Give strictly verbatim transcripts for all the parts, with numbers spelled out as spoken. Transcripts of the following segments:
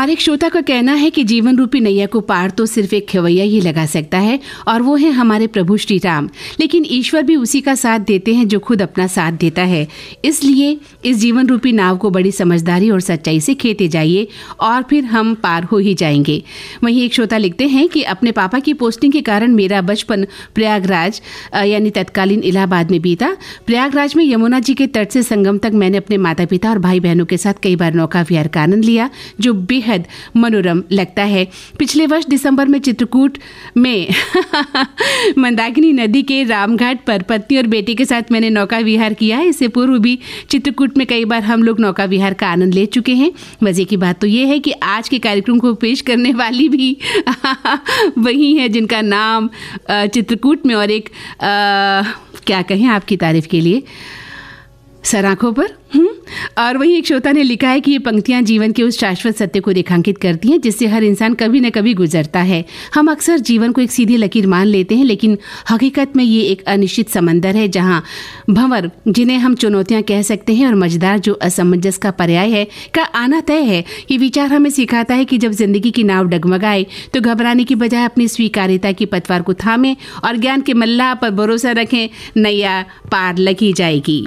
हमारे एक श्रोता का कहना है कि जीवन रूपी नैया को पार तो सिर्फ एक खवैया ही लगा सकता है और वो है हमारे प्रभु श्री राम। लेकिन ईश्वर भी उसी का साथ देते हैं जो खुद अपना साथ देता है। इसलिए इस जीवन रूपी नाव को बड़ी समझदारी और सच्चाई से खेते जाइए और फिर हम पार हो ही जाएंगे। वहीं एक श्रोता लिखते हैं कि अपने पापा की पोस्टिंग के कारण मेरा बचपन प्रयागराज यानी तत्कालीन इलाहाबाद में बीता। प्रयागराज में यमुना जी के तट से संगम तक मैंने अपने माता पिता और भाई बहनों के साथ कई बार नौका विहार का आनंद लिया जो बेहद मनोरम लगता है। पिछले वर्ष दिसंबर में चित्रकूट में मंदाकिनी नदी के रामघाट पर पत्नी और बेटे के साथ मैंने नौका विहार किया है। इससे पूर्व भी चित्रकूट में कई बार हम लोग नौका विहार का आनंद ले चुके हैं। मजे की बात तो ये है कि आज के कार्यक्रम को पेश करने वाली भी वही है जिनका नाम चित्रकूट में और एक आ, क्या कहें आपकी तारीफ के लिए सराखों पर। और वहीं एक श्रोता ने लिखा है कि ये पंक्तियां जीवन के उस शाश्वत सत्य को रेखांकित करती हैं जिससे हर इंसान कभी न कभी गुजरता है। हम अक्सर जीवन को एक सीधी लकीर मान लेते हैं, लेकिन हकीकत में ये एक अनिश्चित समंदर है जहां भंवर, जिन्हें हम चुनौतियां कह सकते हैं, और मझदार, जो असमंजस का पर्याय है, का आना तय है। ये विचार हमें सिखाता है कि जब जिंदगी की नाव डगमगाए तो घबराने की बजाय अपनी स्वीकार्यता की पतवार को थामें और ज्ञान के मल्लाह पर भरोसा रखें। नैया पार लगी जाएगी।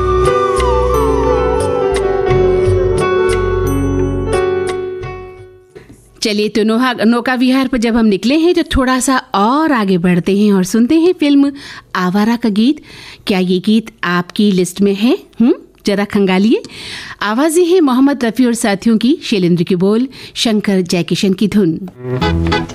चलिए, तो नोहा नौका विहार पर जब हम निकले हैं तो थोड़ा सा और आगे बढ़ते हैं और सुनते हैं फिल्म आवारा का गीत। क्या ये गीत आपकी लिस्ट में है? हम्म जरा खंगालिए। आवाजें हैं मोहम्मद रफ़ी और साथियों की, शैलेंद्र की बोल, शंकर जयकिशन की धुन।